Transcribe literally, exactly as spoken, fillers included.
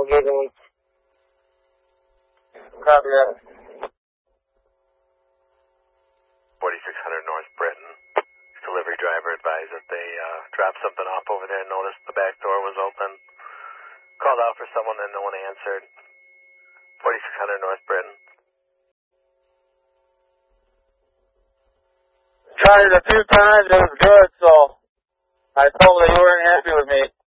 we'll give them. Copy that. forty-six hundred North Britain. Delivery driver advised that they uh, dropped something off over there and noticed the back door was open. Called out for someone and no one answered. forty-six hundred North Britain. Tried it a few times, it was good, so I told her you weren't happy with me.